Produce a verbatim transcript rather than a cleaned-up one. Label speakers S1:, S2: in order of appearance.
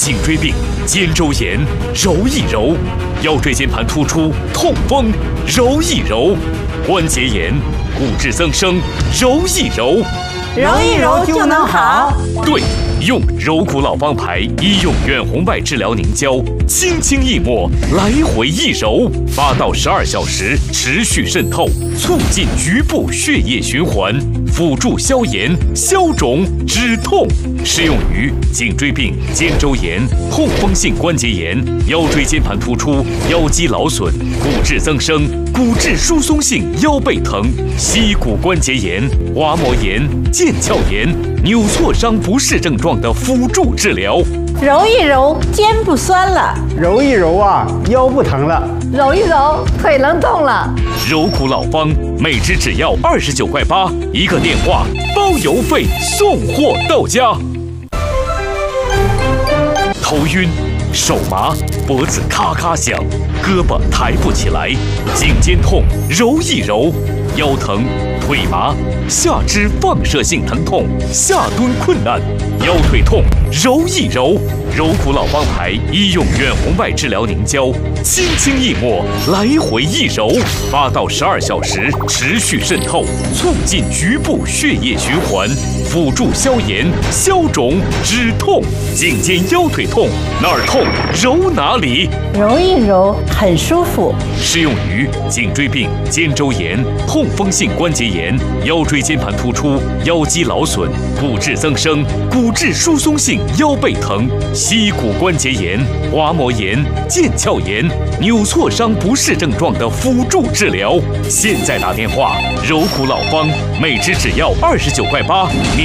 S1: 颈椎病、肩周炎，揉一揉；腰椎间盘突出、痛风，揉一揉；关节炎、骨质增生，揉一揉。
S2: 揉一揉就能好。
S1: 对，用柔骨老方牌医用远红外治疗凝胶，轻轻一抹，来回一揉，八到十二小时持续渗透，促进局部血液循环，辅助消炎、消肿、止痛。适用于颈椎病、肩周炎、痛风性关节炎、腰椎间盘突出、腰肌劳损、骨质增生、骨质疏松性腰背疼、膝骨关节炎、滑膜炎、腱鞘炎、扭挫伤不适症状的辅助治疗。
S2: 揉一揉，肩不酸了；
S3: 揉一揉啊，腰不疼了；
S2: 揉一揉，腿能动了。
S1: 柔骨老方，每支只要二十九块八，一个电话包邮费，送货到家。头晕、手麻、脖子咔咔响、胳膊抬不起来、颈肩痛，揉一揉；腰疼、腿麻、下肢放射性疼痛、下蹲困难、腰腿痛，揉一揉。柔骨老方牌医用远红外治疗凝胶，轻轻一抹，来回一揉，八到十二小时持续渗透，促进局部血液循环，辅助消炎、消肿、止痛。颈肩腰腿痛，哪儿痛揉哪里，
S2: 揉一揉很舒服。
S1: 适用于颈椎病、肩周炎、痛风性关节炎、腰椎间盘突出、腰肌劳损、骨质增生、骨质疏松性腰背疼、膝骨关节炎、滑膜炎、腱鞘炎、扭挫伤不适症状的辅助治疗。现在打电话，柔骨老方，每支只要二十九块八，免